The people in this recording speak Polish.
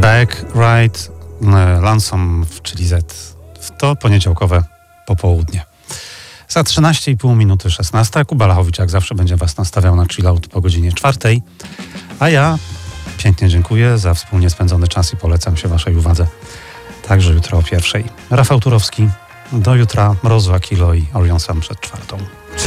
Back, Ride, Lonesome, czyli Z. W to poniedziałkowe popołudnie. Za 13,5 minuty 16. Kuba Lachowicz jak zawsze będzie Was nastawiał na chillout po godzinie 4. A ja pięknie dziękuję za wspólnie spędzony czas i polecam się Waszej uwadze także jutro o 1. Rafał Turowski. Do jutra. Mrozu Akilo i Orion Sam przed 4.